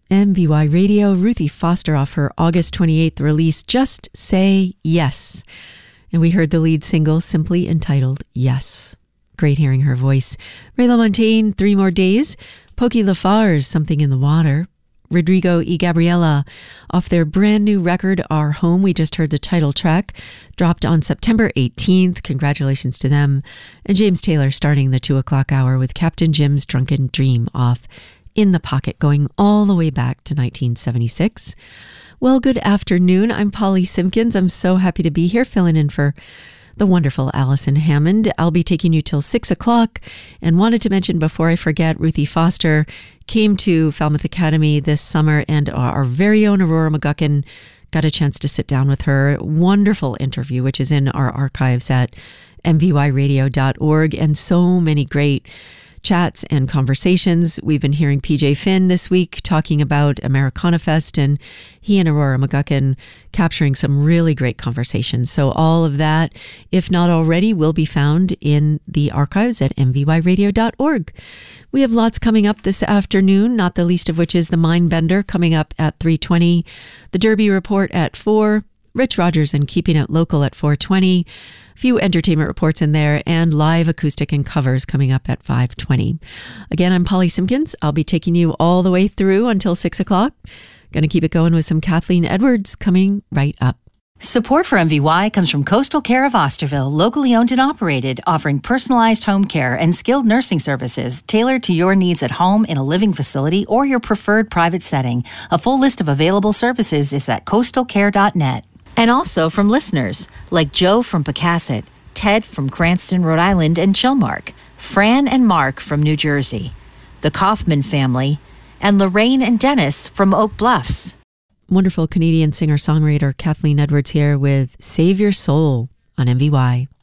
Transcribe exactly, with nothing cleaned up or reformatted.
M V Y Radio. Ruthie Foster off her August twenty-eighth release, Just Say Yes. And we heard the lead single simply entitled Yes. Great hearing her voice. Ray LaMontagne, Three More Days. Pokey LaFarge, Something in the Water. Rodrigo y Gabriela off their brand new record, Our Home. We just heard the title track, dropped on September eighteenth. Congratulations to them. And James Taylor starting the two o'clock hour with Captain Jim's Drunken Dream off In the Pocket, going all the way back to nineteen seventy-six. Well, good afternoon. I'm Polly Simpkins. I'm so happy to be here filling in for the wonderful Allison Hammond. I'll be taking you till six o'clock, and wanted to mention before I forget, Ruthie Foster came to Falmouth Academy this summer, and our very own Aurora McGuckin got a chance to sit down with her. Wonderful interview, which is in our archives at m v y radio dot org, and so many great chats and conversations. We've been hearing P J Finn this week talking about Americana Fest, and he and Aurora McGuckin capturing some really great conversations. So all of that, if not already, will be found in the archives at m v y radio dot org. We have lots coming up this afternoon, not the least of which is the Mindbender coming up at three twenty, the Derby Report at four, Rich Rogers and Keeping It Local at four twenty, a few entertainment reports in there, and live acoustic and covers coming up at five twenty. Again, I'm Polly Simpkins. I'll be taking you all the way through until six o'clock. Going to keep it going with some Kathleen Edwards coming right up. Support for M V Y comes from Coastal Care of Osterville, locally owned and operated, offering personalized home care and skilled nursing services tailored to your needs at home, in a living facility, or your preferred private setting. A full list of available services is at coastal care dot net. And also from listeners like Joe from Pecasset, Ted from Cranston, Rhode Island, and Chilmark, Fran and Mark from New Jersey, the Kaufman family, and Lorraine and Dennis from Oak Bluffs. Wonderful Canadian singer-songwriter Kathleen Edwards here with Save Your Soul on M V Y.